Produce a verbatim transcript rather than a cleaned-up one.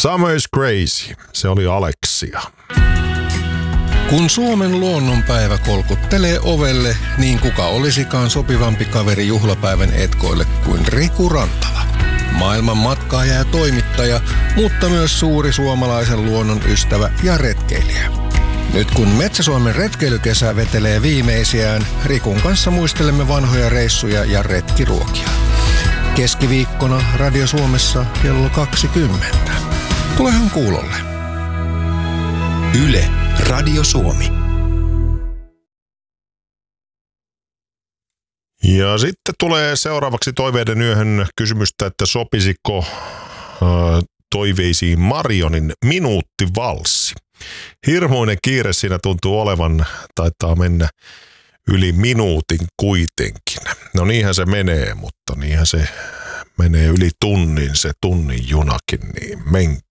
Summer is crazy. Se oli Alexia. Kun Suomen luonnonpäivä kolkuttelee ovelle, niin kuka olisikaan sopivampi kaveri juhlapäivän etkoille kuin Riku Rantala. Maailman matkaaja ja toimittaja, mutta myös suuri suomalaisen luonnon ystävä ja retkeilijä. Nyt kun Metsä-Suomen retkeilykesä vetelee viimeisiään, Rikun kanssa muistelemme vanhoja reissuja ja retkiruokia. Keskiviikkona Radio Suomessa kello kaksikymmentä. Tulehan kuulolle. Yle, Radio Suomi. Ja sitten tulee seuraavaksi toiveiden yöhön kysymystä, että sopisiko äh, toiveisiin Marionin minuuttivalssi. Hirmuinen kiire siinä tuntuu olevan, taitaa mennä yli minuutin kuitenkin. No niinhän se menee, mutta niinhän se menee yli tunnin, se tunnin junakin, niin menkää.